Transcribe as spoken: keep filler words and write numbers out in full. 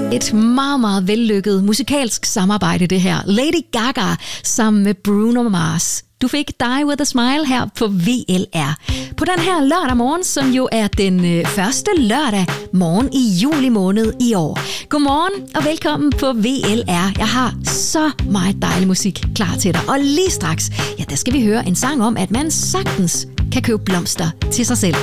Et meget, meget vellykket musikalsk samarbejde, det her. Lady Gaga sammen med Bruno Mars. Du fik Die With A Smile her på V L R. På den her lørdag morgen, som jo er den øh, første lørdag morgen i juli måned i år. Godmorgen og velkommen på V L R. Jeg har så meget dejlig musik klar til dig. Og lige straks, ja, der skal vi høre en sang om, at man sagtens kan købe blomster til sig selv.